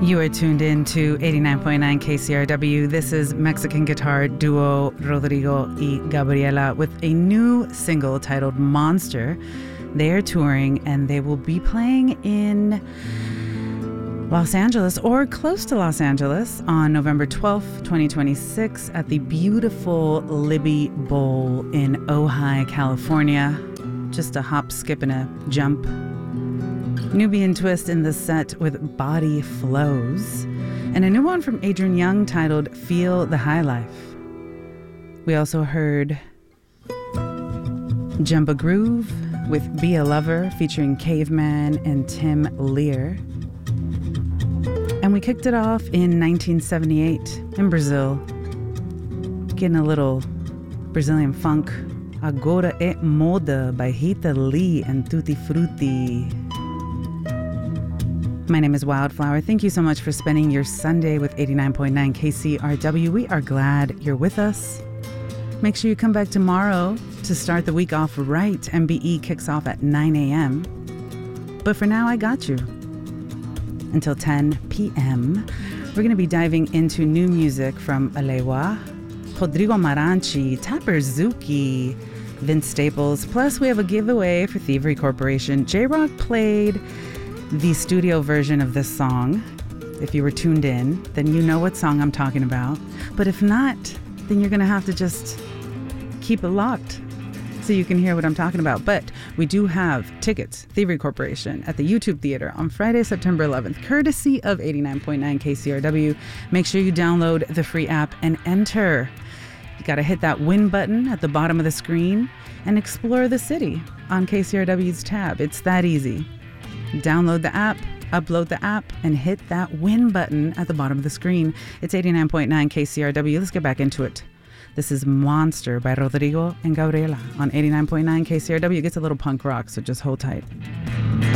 You are tuned in to 89.9 KCRW. This is Mexican guitar duo Rodrigo y Gabriela with a new single titled Monster. They are touring and they will be playing in Los Angeles or close to Los Angeles on November 12th, 2026 at the beautiful Libby Bowl in Ojai, California. Just a hop, skip, and a jump. Nubian twist in the set with Body Flows, and a new one from Adrian Young titled Feel the High Life. We also heard Jumba Groove with Be a Lover featuring Caveman and Tim Lear. And we kicked it off in 1978 in Brazil, getting a little Brazilian funk. Agora é Moda by Rita Lee and Tutti Frutti. My name is Wildflower. Thank you so much for spending your Sunday with 89.9 KCRW. We are glad you're with us. Make sure you come back tomorrow to start the week off right. MBE kicks off at 9 a.m. But for now, I got you. Until 10 p.m., we're going to be diving into new music from Alewa, Rodrigo Maranchi, Tapper Zuki, Vince Staples. Plus, we have a giveaway for Thievery Corporation. J-Rock played the studio version of this song. If you were tuned in, then you know what song I'm talking about. But if not, then you're going to have to just keep it locked so you can hear what I'm talking about. But we do have tickets, Thievery Corporation, at the YouTube Theater on Friday, September 11th, courtesy of 89.9 KCRW. Make sure you download the free app and enter. You got to hit that win button at the bottom of the screen and explore the city on KCRW's tab. It's that easy. Download the app, upload the app, and hit that win button at the bottom of the screen. It's 89.9 KCRW. Let's get back into it. This is Monster by Rodrigo and Gabriela on 89.9 KCRW. It gets a little punk rock, so just hold tight.